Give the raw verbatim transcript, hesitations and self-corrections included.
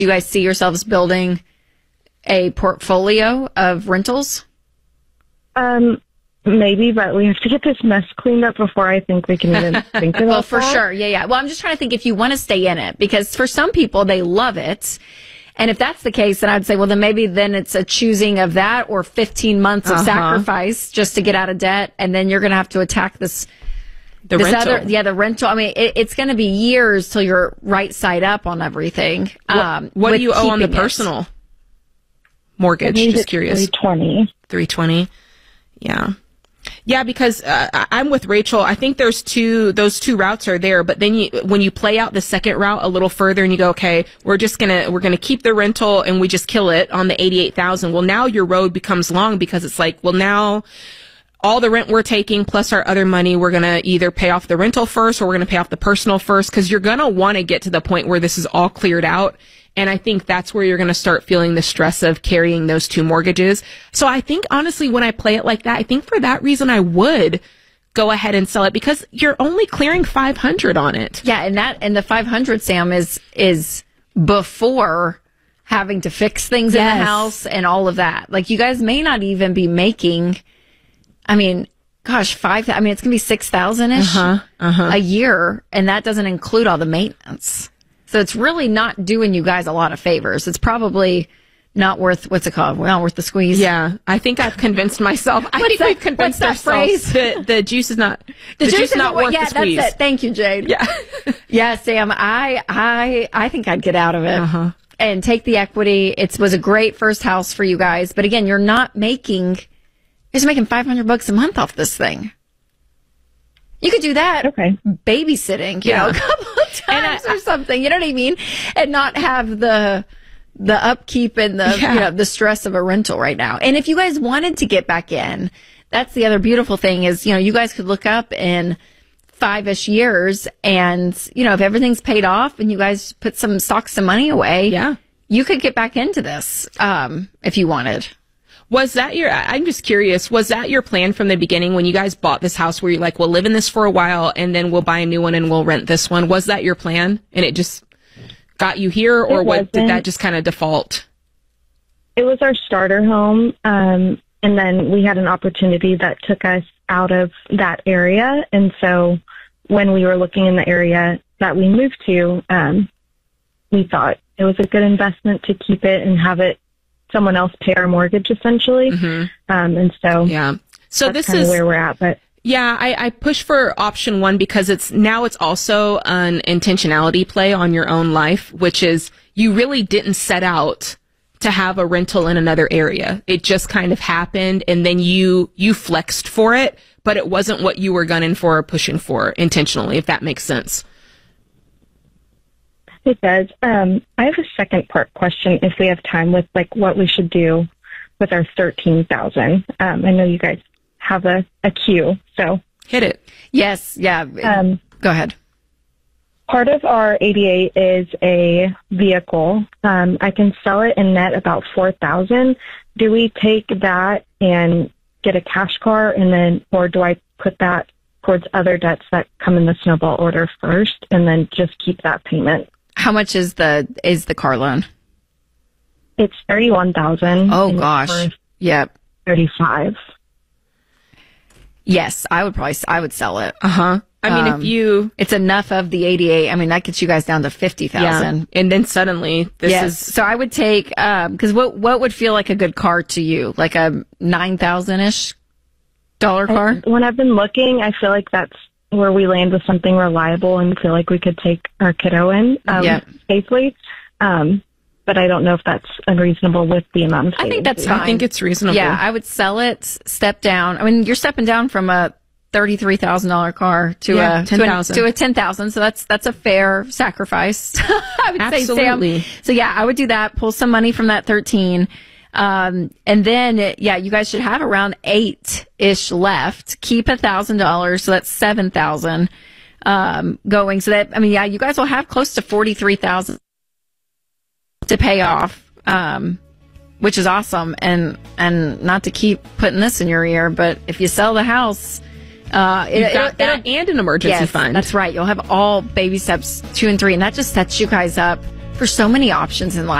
you guys see yourselves building a portfolio of rentals? Um, maybe, but we have to get this mess cleaned up before I think we can even think about Well, for that. sure. Yeah, yeah. Well, I'm just trying to think if you want to stay in it, because for some people, they love it. And if that's the case, then I'd say, well, then maybe then it's a choosing of that or fifteen months of Uh-huh. sacrifice just to get out of debt. And then you're going to have to attack this, The this rental. other, yeah, the rental. I mean, it, it's going to be years till you're right side up on everything. What, Um, what with do you owe on the keeping it. personal mortgage? I think Just it's curious. three twenty. three twenty. Yeah. Yeah, because uh, I- I'm with Rachel. I think there's two, those two routes are there, but then you, when you play out the second route a little further and you go, okay, we're just gonna, we're gonna keep the rental and we just kill it on the eighty-eight thousand. Well, now your road becomes long because it's like, well, now all the rent we're taking plus our other money, we're gonna either pay off the rental first or we're gonna pay off the personal first, because you're gonna want to get to the point where this is all cleared out. And I think that's where you're going to start feeling the stress of carrying those two mortgages. So I think, honestly, when I play it like that, I think for that reason I would go ahead and sell it, because you're only clearing five hundred on it. Yeah, and that and the five hundred, Sam, is is before having to fix things in Yes. the house and all of that. Like, you guys may not even be making, I mean, gosh, five. I mean, it's gonna be six thousand ish Uh-huh, uh-huh. a year, and that doesn't include all the maintenance. So it's really not doing you guys a lot of favors. It's probably not worth, what's it called? Not worth the squeeze. Yeah, I think I've convinced myself. I What's think that- we've convinced what's that ourselves phrase? that the juice is not the, juice, is not worth yeah, the squeeze. that's it. Thank you, Jade. Yeah. Yeah, Sam, I, I, I think I'd get out of it Uh-huh. and take the equity. It was a great first house for you guys, but again, you're not making, you're just making five hundred bucks a month off this thing. You could do that. Okay. Babysitting, you Yeah. know, a couple of times or something. You know what I mean? And not have the the upkeep and the Yeah. you know the stress of a rental right now. And if you guys wanted to get back in, that's the other beautiful thing is, you know, you guys could look up in five-ish years, and you know, if everything's paid off and you guys put some stocks some money away, Yeah. you could get back into this um, if you wanted. Was that your, I- I'm just curious, was that your plan from the beginning when you guys bought this house where you're like, we'll live in this for a while and then we'll buy a new one and we'll rent this one? Was that your plan? And it just got you here, or It what, did wasn't. that just kind of default? It was our starter home, um, and then we had an opportunity that took us out of that area. And so when we were looking in the area that we moved to, um, we thought it was a good investment to keep it and have it someone else pay our mortgage, essentially. Mhm. Um, and so Yeah. So that's this kind of is where we're at. But Yeah, I, I push for option one because it's now it's also an intentionality play on your own life, which is you really didn't set out to have a rental in another area. It just kind of happened, and then you you flexed for it, but it wasn't what you were gunning for or pushing for intentionally, if that makes sense. it does. Um, I have a second part question if we have time, with like what we should do with our thirteen thousand. Um, I know you guys have a, a queue, so Hit it. Yes, yeah. um, Go ahead. part of our eighty-eight is a vehicle. Um, I can sell it and net about four thousand. Do we take that and get a cash car, and then, or do I put that towards other debts that come in the snowball order first, and then just keep that payment? How much is the is the car loan? It's thirty-one thousand. Oh gosh. Yep. thirty-five. Yes, I would probably I would sell it. Uh huh. I mean, Um, if you It's enough of the eighty-eight. I mean, that gets you guys down to fifty yeah, thousand. and then suddenly this Yes. is So I would take um because what what would feel like a good car to you? Like a nine thousand ish dollar car? When I've been looking, I feel like that's where we land with something reliable and feel like we could take our kiddo in um, Yeah. safely. Um, but I don't know if that's unreasonable with the amount of I think savings that's we fine. I think it's reasonable. Yeah, I would sell it, step down. I mean, you're stepping down from a thirty-three thousand dollar car to Yeah, a ten thousand. to a, to a ten thousand. So that's that's a fair sacrifice. I would Absolutely. say, Sam. So yeah, I would do that. Pull some money from that thirteen, um, and then yeah, you guys should have around eight ish left. Keep a thousand dollars, so that's seven thousand um, going. So that I mean, yeah, you guys will have close to forty three thousand to pay off. Um, which is awesome, and and not to keep putting this in your ear, but if you sell the house, uh, it, You've got it'll- that it'll- and an emergency yes, fund. that's right. You'll have all baby steps two and three, and that just sets you guys up for so many options in life.